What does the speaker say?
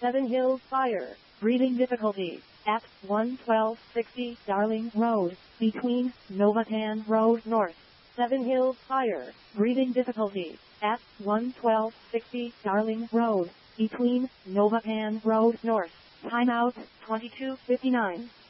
Seven Hills Fire. Breathing difficulties. At 11260 Darling Road. Between Novatan Road North. Seven Hills Fire. Breathing difficulties. At 11260 Darling Road. Between Novatan Road North. Timeout 22:59.